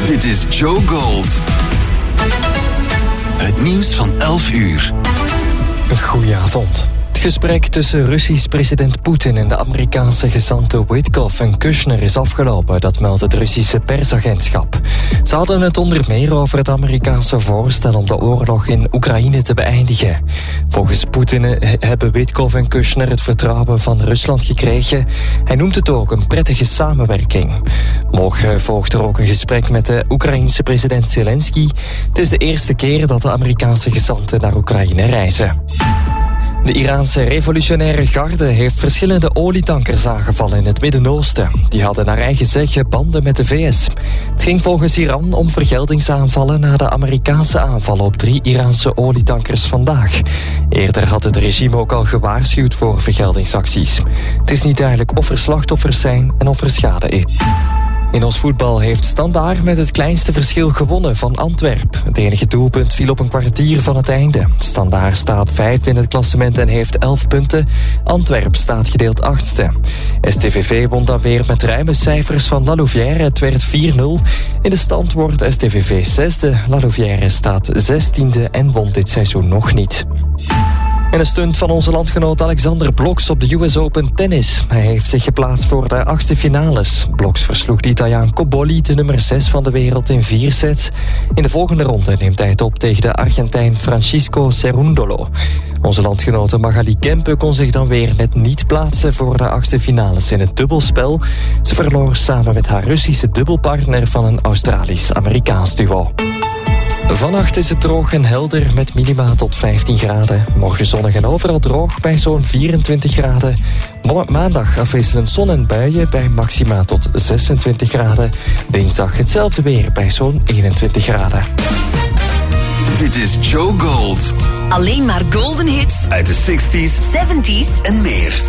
Dit is Joe Gold. Het nieuws van 11 uur. Goedenavond. Het gesprek tussen Russisch president Poetin en de Amerikaanse gezanten Witkoff en Kushner is afgelopen, dat meldt het Russische persagentschap. Ze hadden het onder meer over het Amerikaanse voorstel om de oorlog in Oekraïne te beëindigen. Volgens Poetin hebben Witkoff en Kushner het vertrouwen van Rusland gekregen. Hij noemt het ook een prettige samenwerking. Morgen volgt er ook een gesprek met de Oekraïense president Zelensky. Het is de eerste keer dat de Amerikaanse gezanten naar Oekraïne reizen. De Iraanse revolutionaire garde heeft verschillende olietankers aangevallen in het Midden-Oosten. Die hadden naar eigen zeggen banden met de VS. Het ging volgens Iran om vergeldingsaanvallen na de Amerikaanse aanvallen op 3 Iraanse olietankers vandaag. Eerder had het regime ook al gewaarschuwd voor vergeldingsacties. Het is niet duidelijk of er slachtoffers zijn en of er schade is. In ons voetbal heeft Standaard met het kleinste verschil gewonnen van Antwerp. Het enige doelpunt viel op een kwartier van het einde. Standaard staat 5e in het klassement en heeft 11 punten. Antwerp staat gedeeld 8e. STVV won dan weer met ruime cijfers van La Louvière. Het werd 4-0. In de stand wordt STVV 6e. La Louvière staat 16e en won dit seizoen nog niet. En een stunt van onze landgenoot Alexander Bloks op de US Open tennis. Hij heeft zich geplaatst voor de 8e finales. Bloks versloeg de Italiaan Cobolli, de nummer 6 van de wereld, in 4 sets. In de volgende ronde neemt hij het op tegen de Argentijn Francisco Cerundolo. Onze landgenote Magali Kempe kon zich dan weer net niet plaatsen voor de 8e finales in het dubbelspel. Ze verloor samen met haar Russische dubbelpartner van een Australisch-Amerikaans duo. Vannacht is het droog en helder met minima tot 15 graden. Morgen zonnig en overal droog bij zo'n 24 graden. Maandag afwisselend zon en buien bij maxima tot 26 graden. Dinsdag hetzelfde weer bij zo'n 21 graden. Dit is Joe Gold. Alleen maar golden hits uit de 60s, 70s en meer.